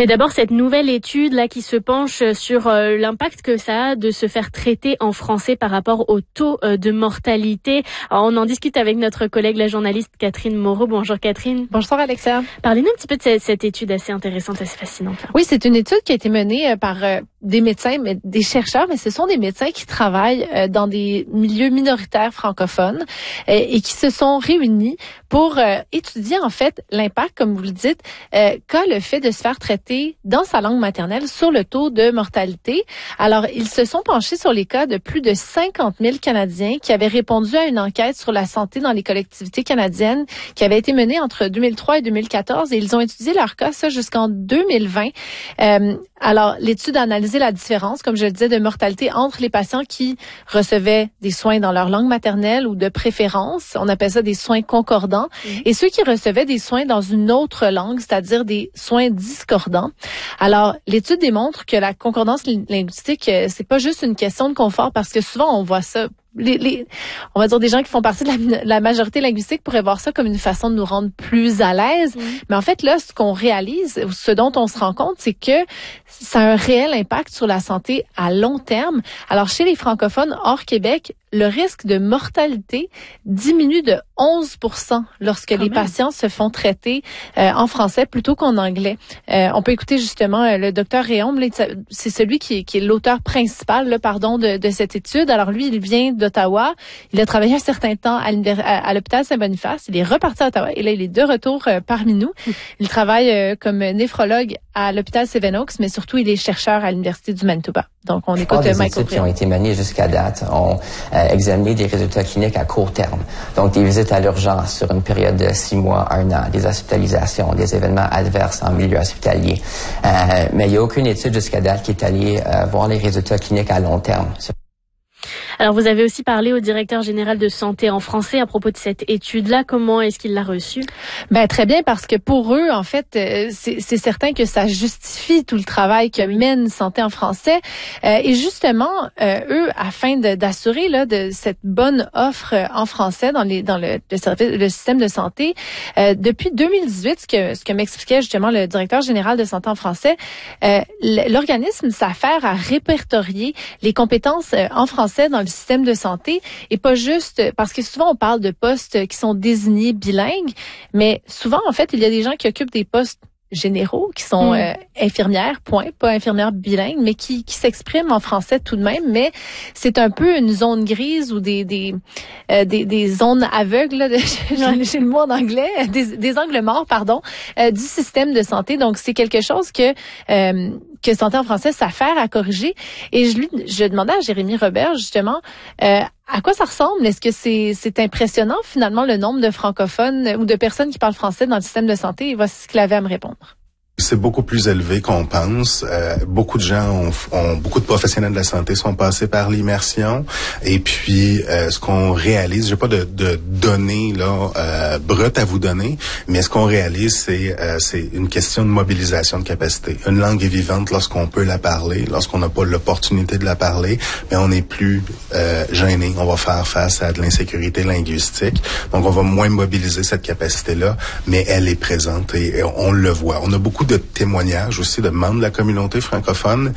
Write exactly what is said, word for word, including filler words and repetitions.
Mais d'abord, cette nouvelle étude là qui se penche sur euh, l'impact que ça a de se faire traiter en français par rapport au taux euh, de mortalité. Alors, on en discute avec notre collègue, la journaliste Catherine Moreau. Bonjour Catherine. Bonjour Alexia. Parlez-nous un petit peu de cette, cette étude assez intéressante, assez fascinante. Là. Oui, c'est une étude qui a été menée par euh, des médecins, mais des chercheurs, mais ce sont des médecins qui travaillent euh, dans des milieux minoritaires francophones euh, et qui se sont réunis pour euh, étudier en fait l'impact, comme vous le dites, euh, qu'a le fait de se faire traiter dans sa langue maternelle sur le taux de mortalité. Alors, ils se sont penchés sur les cas de plus de cinquante mille Canadiens qui avaient répondu à une enquête sur la santé dans les collectivités canadiennes qui avait été menée entre deux mille trois et deux mille quatorze et ils ont étudié leur cas, ça, jusqu'en deux mille vingt. Euh, alors, l'étude a analysé la différence, comme je le disais, de mortalité entre les patients qui recevaient des soins dans leur langue maternelle ou de préférence, on appelle ça des soins concordants, mmh. et ceux qui recevaient des soins dans une autre langue, c'est-à-dire des soins discordants. Alors, l'étude démontre que la concordance linguistique, c'est pas juste une question de confort, parce que souvent on voit ça. Les, les, on va dire des gens qui font partie de la, la majorité linguistique pourraient voir ça comme une façon de nous rendre plus à l'aise. Mmh. Mais en fait, là, ce qu'on réalise, ce dont on se rend compte, c'est que ça a un réel impact sur la santé à long terme. Alors, chez les francophones hors Québec, le risque de mortalité diminue de onze pour cent lorsque Quand les même. patients se font traiter euh, en français plutôt qu'en anglais. Euh, on peut écouter justement euh, le docteur Réaume, c'est celui qui est, qui est l'auteur principal là, pardon, de, de cette étude. Alors lui, il vient d'Ottawa. Il a travaillé un certain temps à, à, à l'hôpital Saint-Boniface. Il est reparti à Ottawa et là, il est de retour euh, parmi nous. Il travaille euh, comme néphrologue à l'hôpital Seven Oaks, mais surtout, il est chercheur à l'Université du Manitoba. Donc, on écoute Des Michael études qui ont été menées jusqu'à date ont euh, examiné des résultats cliniques à court terme. Donc, des visites à l'urgence sur une période de six mois, un an, des hospitalisations, des événements adverses en milieu hospitalier. Euh, mais il n'y a aucune étude jusqu'à date qui est allée euh, voir les résultats cliniques à long terme. Alors, vous avez aussi parlé au directeur général de santé en français à propos de cette étude-là. Comment est-ce qu'il l'a reçue? Ben très bien, parce que pour eux, en fait, c'est, c'est certain que ça justifie tout le travail que mène Santé en français. Euh, et justement, euh, eux, afin de, d'assurer là de cette bonne offre en français dans les dans le, le service, le système de santé, euh, depuis deux mille dix-huit, ce que ce que m'expliquait justement le directeur général de Santé en français, euh, l'organisme s'affaire à répertorier les compétences euh, en français dans le système de santé et pas juste parce que souvent on parle de postes qui sont désignés bilingues, mais souvent en fait il y a des gens qui occupent des postes généraux qui sont mmh. euh, infirmières, point, pas infirmières bilingues, mais qui, qui s'expriment en français tout de même. Mais c'est un peu une zone grise ou des des euh, des, des zones aveugles, là, de, j'ai, j'ai le mot en anglais, des, des angles morts, pardon, euh, du système de santé. Donc c'est quelque chose que euh, que Santé en français s'affaire à corriger. Et je lui, je demandais à Jérémy Robert justement. Euh, À quoi ça ressemble? Est-ce que c'est, c'est impressionnant, finalement, le nombre de francophones ou de personnes qui parlent français dans le système de santé? Et voici ce qu'il avait à me répondre. C'est beaucoup plus élevé qu'on pense. Euh, beaucoup de gens, ont, ont, beaucoup de professionnels de la santé sont passés par l'immersion. Et puis, euh, ce qu'on réalise, j'ai pas de, de données là euh, brutes à vous donner, mais ce qu'on réalise, c'est euh, c'est une question de mobilisation de capacité. Une langue est vivante lorsqu'on peut la parler, lorsqu'on n'a pas l'opportunité de la parler, mais on n'est plus euh, gêné. On va faire face à de l'insécurité linguistique, donc on va moins mobiliser cette capacité-là, mais elle est présente et, et on le voit. On a beaucoup de témoignages aussi de membres de la communauté francophone